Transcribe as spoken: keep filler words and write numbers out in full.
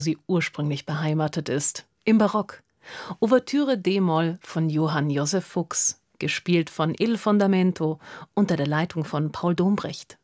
sie ursprünglich beheimatet ist, im Barock. Ouvertüre d-Moll von Johann Joseph Fuchs, gespielt von Il Fondamento unter der Leitung von Paul Dombrecht.